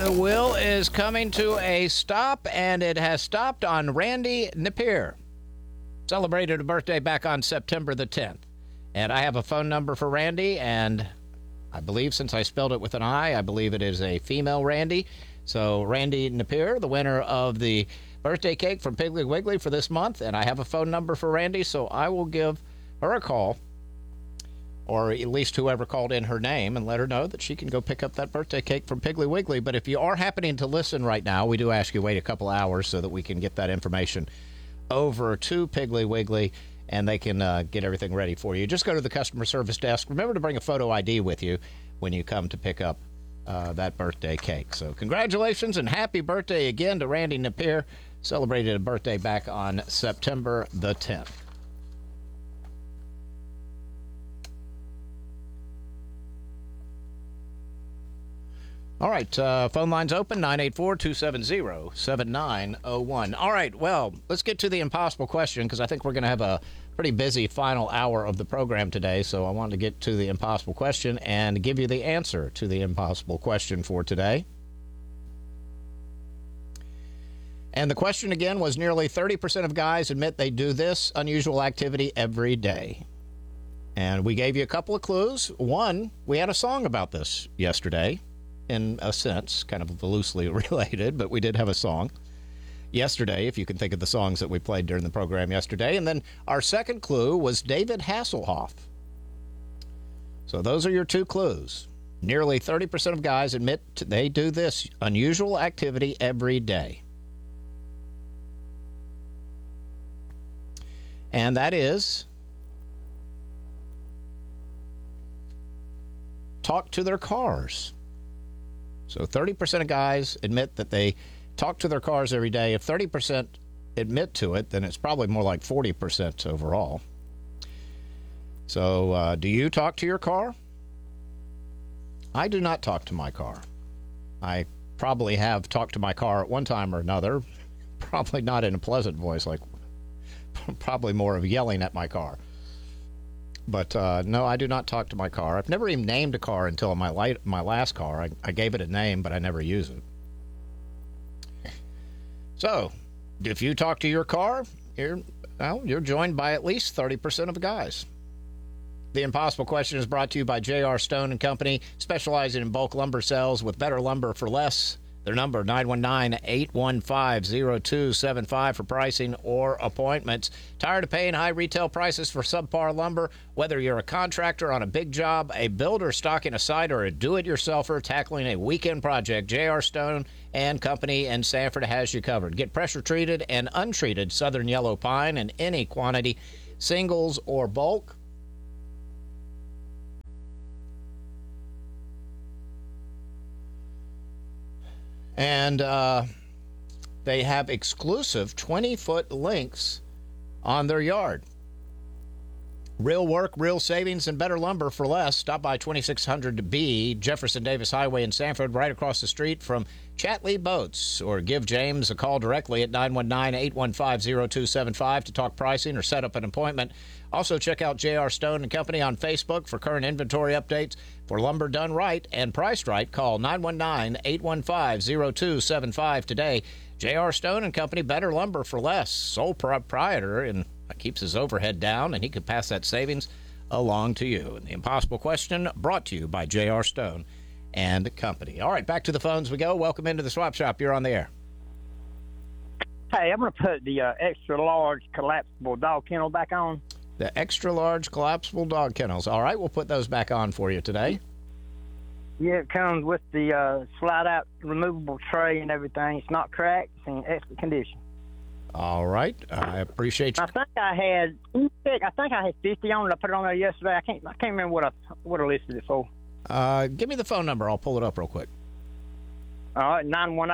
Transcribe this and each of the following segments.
The wheel is coming to a stop, and it has stopped on Randy Napier. Celebrated a birthday back on September the 10th. And I have a phone number for Randy, and I believe since I spelled it with an I believe it is a female Randy. So Randy Napier, the winner of the birthday cake from Piggly Wiggly for this month, and I have a phone number for Randy, so I will give her a call, or at least whoever called in her name, and let her know that she can go pick up that birthday cake from Piggly Wiggly. But if you are happening to listen right now, we do ask you wait a couple hours so that we can get that information over to Piggly Wiggly, and they can get everything ready for you. Just go to the customer service desk. Remember to bring a photo ID with you when you come to pick up that birthday cake. So congratulations and happy birthday again to Randy Napier. Celebrated a birthday back on September the 10th. All right, phone lines open, 984-270-7901. All right, well, let's get to the impossible question, because I think we're going to have a pretty busy final hour of the program today, so I wanted to get to the impossible question and give you the answer to the impossible question for today. And the question again was, nearly 30% of guys admit they do this unusual activity every day. And we gave you a couple of clues. One, we had a song about this yesterday. In a sense, kind of loosely related, but we did have a song yesterday, if you can think of the songs that we played during the program yesterday. And then our second clue was David Hasselhoff. So those are your two clues. Nearly 30% of guys admit they do this unusual activity every day. And that is talk to their cars. So 30% of guys admit that they talk to their cars every day. If 30% admit to it, then it's probably more like 40% overall. So do you talk to your car? I do not talk to my car. I probably have talked to my car at one time or another. Probably not in a pleasant voice, like probably more of yelling at my car. But no, I do not talk to my car. I've never even named a car until my last car. I gave it a name, but I never use it. So, if you talk to your car, you're joined by at least 30% of the guys. The impossible question is brought to you by J.R. Stone and Company, specializing in bulk lumber sales with better lumber for less. Their number, 919-815-0275 for pricing or appointments. Tired of paying high retail prices for subpar lumber? Whether you're a contractor on a big job, a builder stocking a site, or a do-it-yourselfer tackling a weekend project, J.R. Stone and Company in Sanford has you covered. Get pressure-treated and untreated southern yellow pine in any quantity, singles or bulk. And they have exclusive 20-foot lengths on their yard. Real work, real savings, and better lumber for less. Stop by 2600B Jefferson Davis Highway in Sanford, right across the street from Chatley Boats. Or give James a call directly at 919-815-0275 to talk pricing or set up an appointment. Also, check out J.R. Stone and Company on Facebook for current inventory updates. For lumber done right and priced right, call 919-815-0275 today. J.R. Stone and Company, better lumber for less. Sole proprietor, and keeps his overhead down, and he can pass that savings along to you. And the impossible question brought to you by J.R. Stone and Company. All right, back to the phones we go. Welcome into the Swap Shop. You're on the air. Hey, I'm going to put the extra large collapsible dog kennel back on. The extra large collapsible dog kennels. All right, we'll put those back on for you today. Yeah, it comes with the slide-out removable tray and everything. It's not cracked. It's in excellent condition. All right, I appreciate you. I think I had 50 on it. I put it on there yesterday. I can't remember what I listed it for. Give me the phone number. I'll pull it up real quick. All right,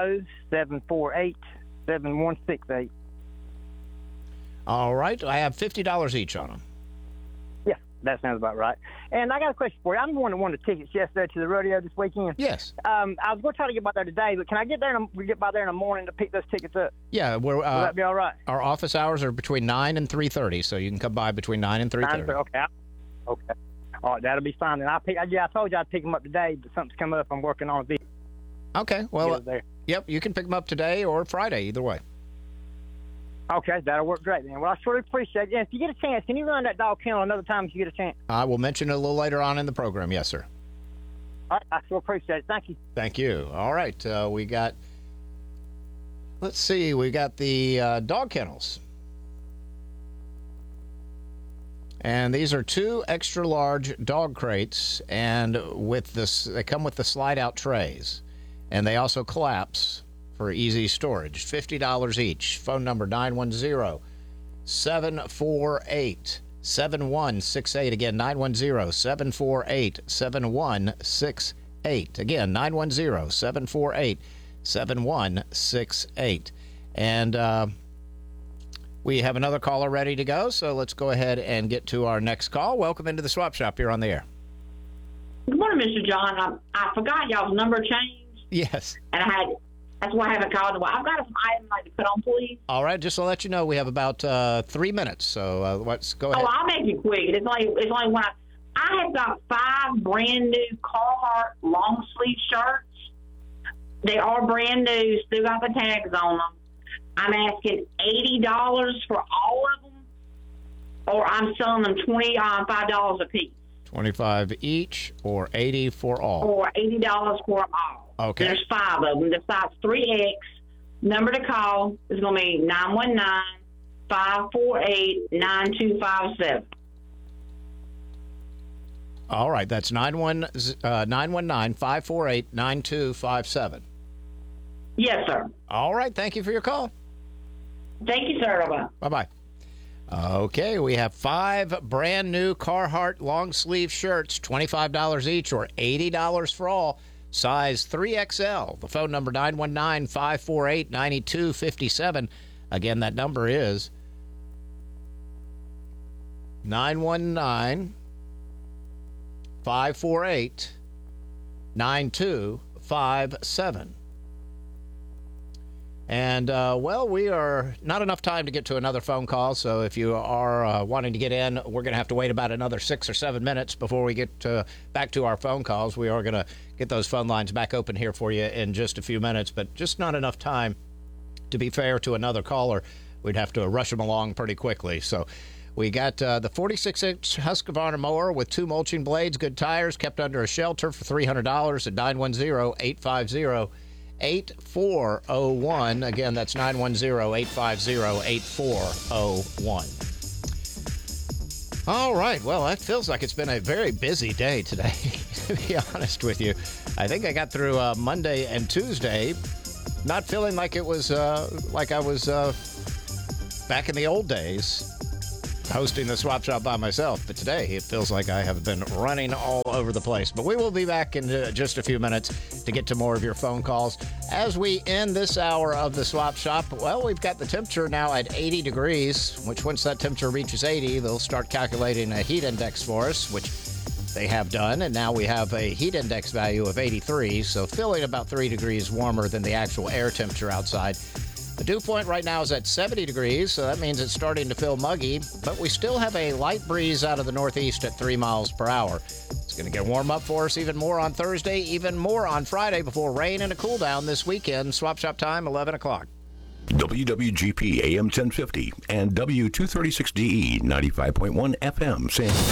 910-748-7168. All right, I have $50 each on them. Yeah, that sounds about right. And I got a question for you. I'm the one that won the tickets yesterday to the rodeo this weekend. Yes. I was going to try to get by there today, but can I get by there in the morning to pick those tickets up? Yeah. Will that be all right? Our office hours are between 9 and 3:30, so you can come by between 9 and 3:30. Okay. All right, that'll be fine. And I told you I'd pick them up today, but something's come up. I'm working on it. Okay. Well, there. yep, you can pick them up today or Friday, either way. Okay, that'll work great, man. Well, I sure appreciate it. And if you get a chance, can you run that dog kennel another time if you get a chance? I will mention it a little later on in the program. Yes, sir. All right, I sure appreciate it. Thank you. Thank you. All right, we got, let's see, we got the dog kennels. And these are 2 extra large dog crates, and with this, they come with the slide-out trays. And they also collapse for easy storage. $50 each. Phone number 910-748-7168. Again, 910-748-7168. Again, 910-748-7168. And we have another caller ready to go, so let's go ahead and get to our next call. Welcome into the Swap Shop. You're on the air. Good morning, Mr. John. I forgot y'all's number changed. Yes. And that's why I haven't called in a while. I've got some items I'd like to put on, please. All right, just to let you know, we have about 3 minutes, so let's go ahead. Oh, I'll make it quick. It's like when I have got 5 brand new Carhartt long sleeve shirts. They are brand new, still got the tags on them. I'm asking $80 for all of them, or I'm selling them $5 a piece. 25 each, or 80 for all. Or $80 for them all. Okay. There's 5 of them. The size 3X. Number to call is going to be 919-548-9257. All right, that's 919-548-9257. Yes, sir. All right, thank you for your call. Thank you, sir. Bye-bye. Bye-bye. Okay, we have 5 brand new Carhartt long sleeve shirts, $25 each, or $80 for all. Size 3XL. The phone number 919-548-9257. Again, that number is 919-548-9257. And, well, we are not enough time to get to another phone call, so if you are wanting to get in, we're going to have to wait about another 6 or 7 minutes before we get back to our phone calls. We are going to get those phone lines back open here for you in just a few minutes, but just not enough time to be fair to another caller. We'd have to rush them along pretty quickly. So we got the 46-inch Husqvarna mower with 2 mulching blades, good tires, kept under a shelter for $300 at 910-850-8401. Again, that's 910-850-8401. All right. Well, that feels like it's been a very busy day today, to be honest with you. I think I got through Monday and Tuesday not feeling like it was like I was back in the old days hosting the Swap Shop by myself. But today it feels like I have been running all over the place. But we will be back in just a few minutes to get to more of your phone calls. As we end this hour of the Swap Shop, well, we've got the temperature now at 80 degrees, which once that temperature reaches 80, they'll start calculating a heat index for us, which they have done. And now we have a heat index value of 83, so feeling about 3 degrees warmer than the actual air temperature outside. The dew point right now is at 70 degrees, so that means it's starting to feel muggy, but we still have a light breeze out of the northeast at 3 miles per hour. It's going to get warm up for us even more on Thursday, even more on Friday before rain and a cool down this weekend. Swap Shop time, 11 o'clock. WWGP AM 1050 and W236DE 95.1 FM.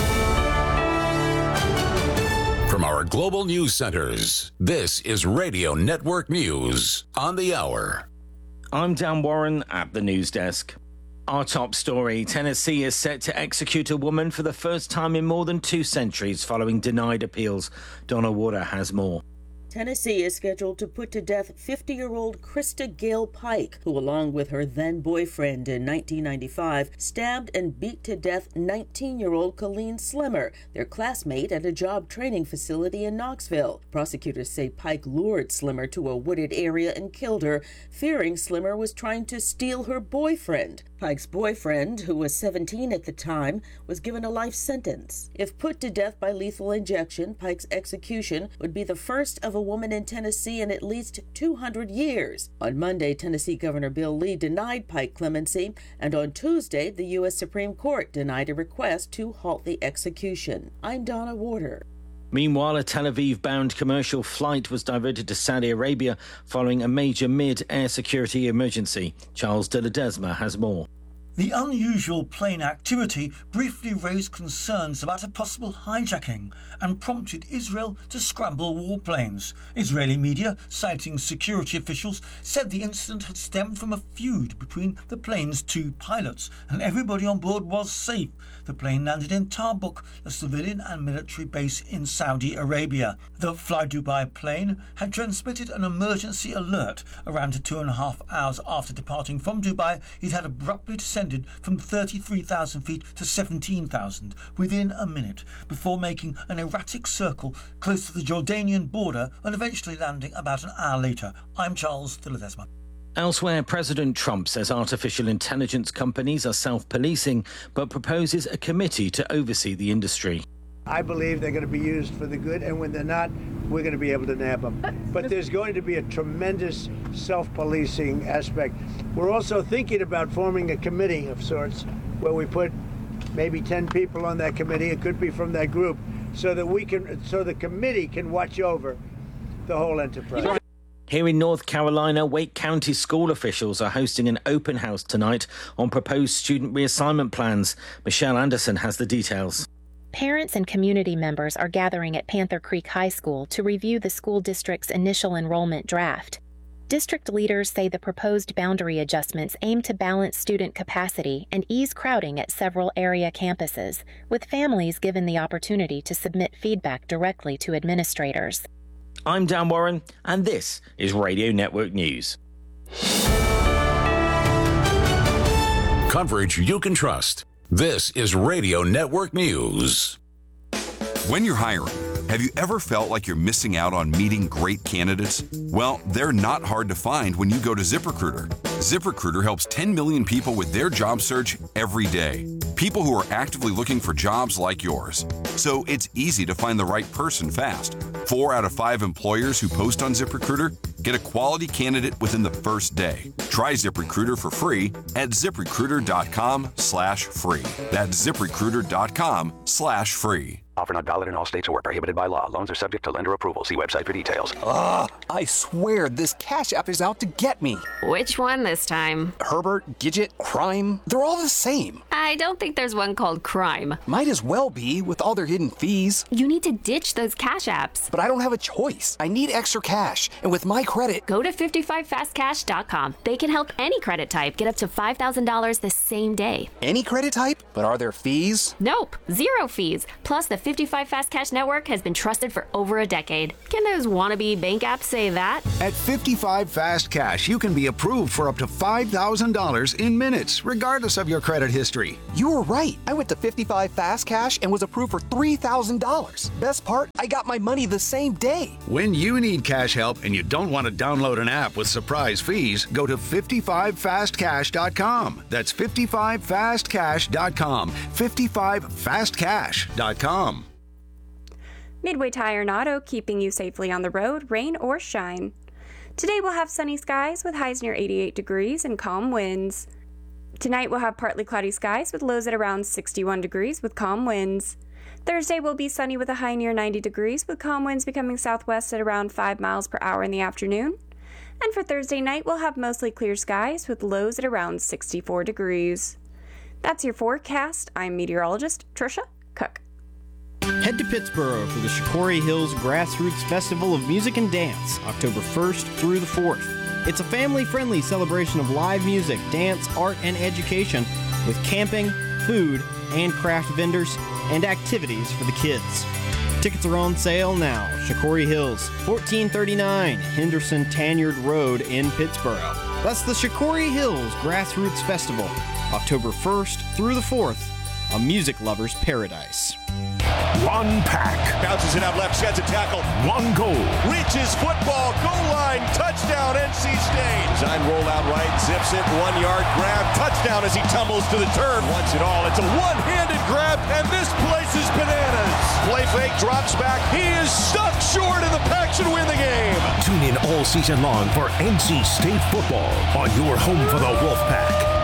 From our global news centers, this is Radio Network News on the hour. I'm Dan Warren at the news desk. Our top story, Tennessee is set to execute a woman for the first time in more than 2 centuries following denied appeals. Donna Water has more. Tennessee is scheduled to put to death 50-year-old Krista Gale Pike, who, along with her then-boyfriend in 1995, stabbed and beat to death 19-year-old Colleen Slimmer, their classmate at a job training facility in Knoxville. Prosecutors say Pike lured Slimmer to a wooded area and killed her, fearing Slimmer was trying to steal her boyfriend. Pike's boyfriend, who was 17 at the time, was given a life sentence. If put to death by lethal injection, Pike's execution would be the first of a woman in Tennessee in at least 200 years. On Monday, Tennessee Governor Bill Lee denied Pike clemency, and on Tuesday, the U.S. Supreme Court denied a request to halt the execution. I'm Donna Warder. Meanwhile, a Tel Aviv-bound commercial flight was diverted to Saudi Arabia following a major mid-air security emergency. Charles de Ledesma has more. The unusual plane activity briefly raised concerns about a possible hijacking and prompted Israel to scramble warplanes. Israeli media, citing security officials, said the incident had stemmed from a feud between the plane's two pilots, and everybody on board was safe. The plane landed in Tabuk, a civilian and military base in Saudi Arabia. The Fly Dubai plane had transmitted an emergency alert. Around 2.5 hours after departing from Dubai, it had abruptly descended from 33,000 feet to 17,000 within a minute, before making an erratic circle close to the Jordanian border and eventually landing about an hour later. I'm Charles de Ledesma. Elsewhere, President Trump says artificial intelligence companies are self-policing, but proposes a committee to oversee the industry. I believe they're going to be used for the good, and when they're not, we're going to be able to nab them. But there's going to be a tremendous self-policing aspect. We're also thinking about forming a committee of sorts where we put maybe 10 people on that committee. It could be from that group, so the committee can watch over the whole enterprise. Here in North Carolina, Wake County school officials are hosting an open house tonight on proposed student reassignment plans. Michelle Anderson has the details. Parents and community members are gathering at Panther Creek High School to review the school district's initial enrollment draft. District leaders say the proposed boundary adjustments aim to balance student capacity and ease crowding at several area campuses, with families given the opportunity to submit feedback directly to administrators. I'm Dan Warren, and this is Radio Network News. Coverage you can trust. This is Radio Network News. When you're hiring, have you ever felt like you're missing out on meeting great candidates? Well, they're not hard to find when you go to ZipRecruiter. ZipRecruiter helps 10 million people with their job search every day. People who are actively looking for jobs like yours. So it's easy to find the right person fast. 4 out of 5 employers who post on ZipRecruiter get a quality candidate within the first day. Try ZipRecruiter for free at ZipRecruiter.com/free. That's ZipRecruiter.com/free. Offer not valid in all states or prohibited by law. Loans are subject to lender approval. See website for details. I swear this Cash App is out to get me. Which one this time? Herbert, Gidget, Crime, they're all the same. I don't think there's one called Crime. Might as well be, with all their hidden fees. You need to ditch those Cash Apps. But I don't have a choice. I need extra cash, and with my credit... Go to 55fastcash.com. They can help any credit type get up to $5,000 the same day. Any credit type? But are there fees? Nope, 0 fees. Plus, the 55 Fast Cash network has been trusted for over a decade. Can those wannabe bank apps say that? At 55 Fast Cash, you can be approved for up to $5,000 in minutes, regardless of your credit history. You were right. I went to 55 Fast Cash and was approved for $3,000. Best part, I got my money the same day. When you need cash help and you don't want to download an app with surprise fees, go to 55fastcash.com. That's 55fastcash.com. 55fastcash.com. Midway Tire and Auto, keeping you safely on the road, rain or shine. Today we'll have sunny skies with highs near 88 degrees and calm winds. Tonight we'll have partly cloudy skies with lows at around 61 degrees with calm winds. Thursday will be sunny with a high near 90 degrees with calm winds becoming southwest at around 5 miles per hour in the afternoon. And for Thursday night, we'll have mostly clear skies with lows at around 64 degrees. That's your forecast. I'm meteorologist Trisha Cook. Head to Pittsburgh for the Shikori Hills Grassroots Festival of Music and Dance, October 1st through the 4th. It's a family-friendly celebration of live music, dance, art, and education with camping, food, and craft vendors, and activities for the kids. Tickets are on sale now. Shikori Hills, 1439 Henderson Tanyard Road in Pittsburgh. That's the Shikori Hills Grassroots Festival, October 1st through the 4th, a music lover's paradise. One pack. Bounces it out left, sheds a tackle. One goal. Reaches football, goal line, touchdown, NC State. Design roll out right, zips it, 1 yard grab, touchdown as he tumbles to the turf. Wants it all. It's a one-handed grab, and this place is bananas. Play fake, drops back. He is stuck short, and the Pack should win the game. Tune in all season long for NC State football on your home for the Wolfpack.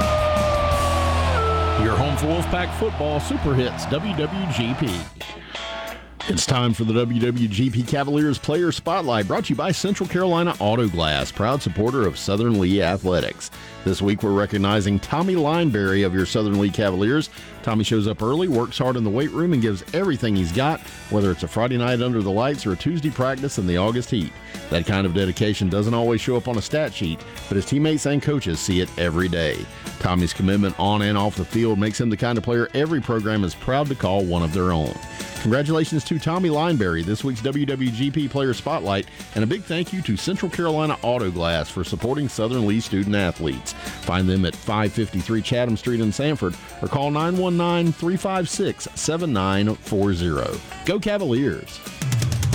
Your home for Wolfpack football, Super Hits, WWGP. It's time for the WWGP Cavaliers Player Spotlight, brought to you by Central Carolina Auto Glass, proud supporter of Southern Lee Athletics. This week we're recognizing Tommy Lineberry of your Southern Lee Cavaliers. Tommy shows up early, works hard in the weight room, and gives everything he's got, whether it's a Friday night under the lights or a Tuesday practice in the August heat. That kind of dedication doesn't always show up on a stat sheet, but his teammates and coaches see it every day. Tommy's commitment on and off the field makes him the kind of player every program is proud to call one of their own. Congratulations to Tommy Lineberry, this week's WWGP Player Spotlight, and a big thank you to Central Carolina Auto Glass for supporting Southern Lee student athletes. Find them at 553 Chatham Street in Sanford or call 919-356-7940. Go Cavaliers!